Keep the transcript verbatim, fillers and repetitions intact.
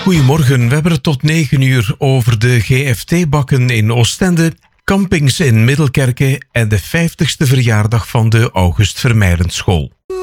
Goedemorgen, we hebben het tot negen uur over de G F T-bakken in Oostende, campings in Middelkerke en de vijftigste verjaardag van de August Vermeijden School.